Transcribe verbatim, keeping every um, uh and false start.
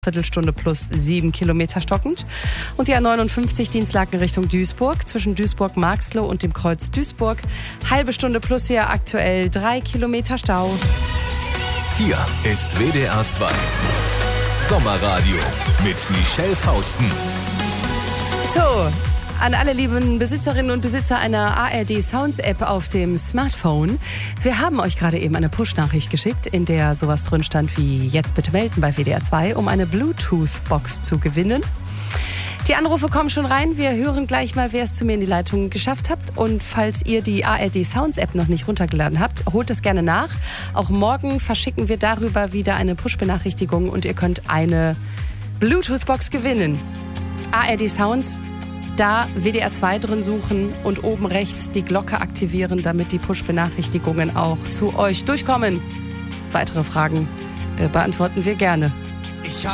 Viertelstunde plus sieben Kilometer stockend. Und die A neunundfünfzig Dienstlaken Richtung Duisburg, zwischen Duisburg-Marxloh und dem Kreuz Duisburg. Halbe Stunde plus hier aktuell drei Kilometer Stau. Hier ist W D R zwei Sommerradio mit Michelle Fausten. So, an alle lieben Besitzerinnen und Besitzer einer A R D Sounds App auf dem Smartphone. Wir haben euch gerade eben eine Push-Nachricht geschickt, in der sowas drin stand wie jetzt bitte melden bei W D R zwei, um eine Bluetooth-Box zu gewinnen. Die Anrufe kommen schon rein. Wir hören gleich mal, wer es zu mir in die Leitung geschafft habt. Und falls ihr die A R D Sounds App noch nicht runtergeladen habt, holt es gerne nach. Auch morgen verschicken wir darüber wieder eine Push-Benachrichtigung und ihr könnt eine Bluetooth-Box gewinnen. A R D Sounds, da W D R zwei drin suchen und oben rechts die Glocke aktivieren, damit die Push-Benachrichtigungen auch zu euch durchkommen. Weitere Fragen äh, beantworten wir gerne. Ich